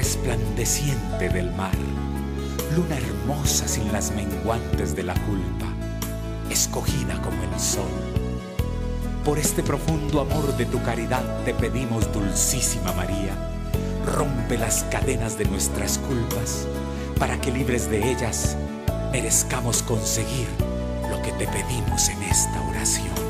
resplandeciente del mar, luna hermosa sin las menguantes de la culpa, escogida como el sol. Por este profundo amor de tu caridad te pedimos, Dulcísima María, rompe las cadenas de nuestras culpas, para que libres de ellas merezcamos conseguir lo que te pedimos en esta oración.